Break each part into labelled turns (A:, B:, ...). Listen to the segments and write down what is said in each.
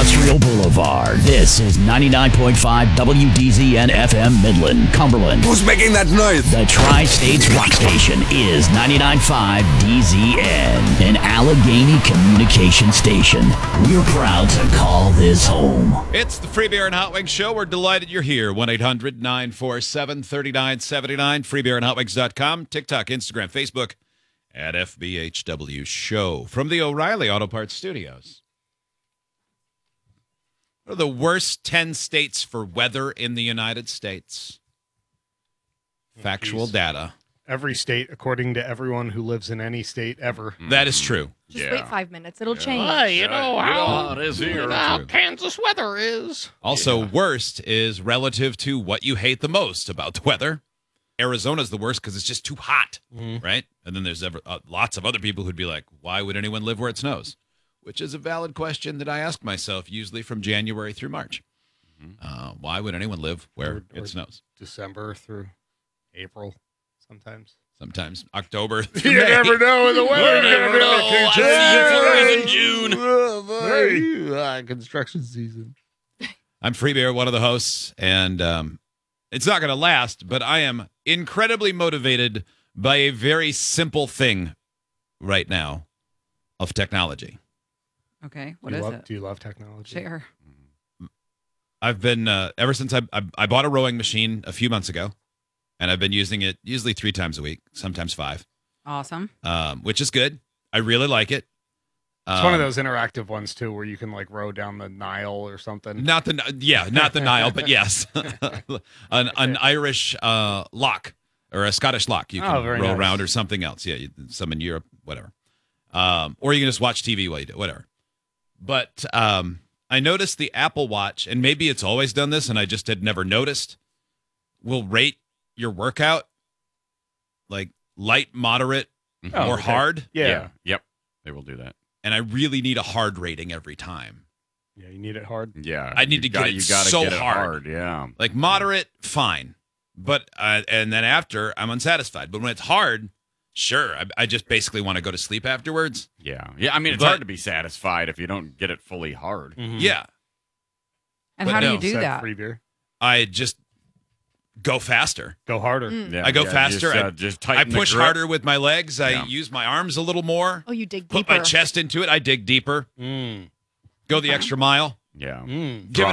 A: Industrial Boulevard. This is 99.5 WDZN FM Midland, Cumberland.
B: Who's making that noise?
A: The Tri-States Rock Station is 99.5 DZN, an Allegheny communication station. We're proud to call this home.
C: It's the Free Beer and Hot Wings Show. We're delighted you're here. 1-800-947-3979. FreeBeerandHotWings.com. TikTok, Instagram, Facebook at FBHW Show. From the O'Reilly Auto Parts Studios. What are the worst 10 states for weather in the United States? Factual data.
D: Every state, according to everyone who lives in any state ever.
C: That is true.
E: Just wait 5 minutes. It'll change.
D: You know how
C: it is here.
D: Kansas weather is.
C: Also, worst is relative to what you hate the most about the weather. Arizona's the worst because it's just too hot, right? And then there's lots of other people who'd be like, why would anyone live where it snows? Which is a valid question that I ask myself usually from January through March. Why would anyone live where it snows?
D: December through April sometimes.
C: Sometimes October
D: You
C: through May.
D: never know the weather.
C: You never know. I see flurries in June.
D: Construction season.
C: I'm Free Beer, one of the hosts, and it's not going to last, but I am incredibly motivated by a very simple thing right now of technology.
F: Okay, what is it?
D: Do you love technology?
F: Share.
C: I've been, ever since I bought a rowing machine a few months ago, and I've been using it usually 3 times a week, sometimes 5,
F: Awesome.
C: which is good. I really like it.
D: It's one of those interactive ones, too, where you can, like, row down the Nile or something.
C: Not the Nile, but yes. an Irish lock or a Scottish lock you can row
D: nice.
C: around or something else. Yeah, some in Europe, whatever. Or you can just watch TV while you do it, whatever. But I noticed the Apple Watch, and maybe it's always done this and I just had never noticed, will rate your workout like light, moderate, or hard.
D: Yeah.
G: Yep. They will do that.
C: And I really need a hard rating every time.
D: Yeah, you need it hard.
G: Yeah.
C: I need to get it
G: you gotta
C: so
G: get it
C: hard.
G: Yeah.
C: Like moderate, fine. But and then after, I'm unsatisfied. But when it's hard, sure, I just basically want to go to sleep afterwards.
G: Yeah. Yeah. I mean, it's
C: But-
G: hard to be satisfied if you don't get it fully hard.
C: Yeah.
F: And
C: But
F: how do
C: no,
F: you do
D: Said
F: that?
D: Free beer.
C: I just go faster.
D: Go harder.
G: Yeah,
C: I go
G: yeah,
C: faster.
G: Just
C: I
G: tighten the
C: push
G: grip.
C: harder with my legs. I
G: Yeah.
C: use my arms a little more.
E: Oh, you dig
C: Put
E: deeper.
C: my chest into it. I dig deeper. Go the extra mile.
G: Yeah.
C: Give it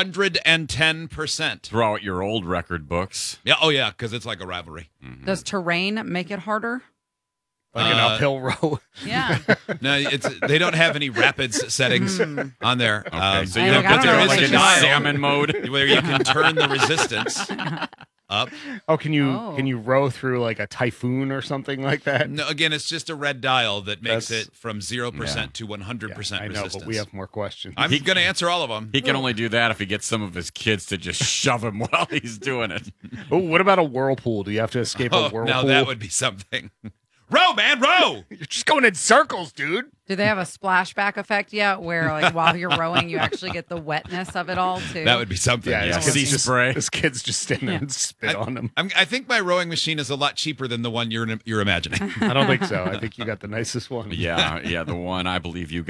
C: 110%.
G: Throw out your old record books.
C: Yeah. Oh, yeah, because it's like a rivalry.
F: Does terrain make it harder?
D: Like an uphill row.
F: Yeah.
C: No, they don't have any rapids settings on there.
G: Okay, so
F: I
G: you
F: don't
G: don't get to
F: know
G: go
F: what
G: like
F: you
G: into
F: dial.
G: salmon mode.
C: where you can turn the resistance up.
D: Oh, can you row through like a typhoon or something like that?
C: No, again, it's just a red dial that makes
D: That's-
C: it from 0% to 100%
D: I know,
C: resistance.
D: but we have more questions.
C: I'm going to answer all of them.
G: He can only do that if he gets some of his kids to just shove him while he's doing it.
D: Oh, what about a whirlpool? Do you have to escape a
C: Oh,
D: whirlpool?
C: now that would be something. Row, man, row!
D: You're just going in circles, dude.
F: Do they have a splashback effect yet where, like, while you're rowing, you actually get the wetness of it all, too?
C: That would be something.
D: Yeah,
C: yes.
D: his kids
G: Sea
D: just,
G: spray.
D: His kids just stand there and spit on him.
C: I think my rowing machine is a lot cheaper than the one you're imagining.
D: I don't think so. I think you got the nicest one.
G: Yeah, the one I believe you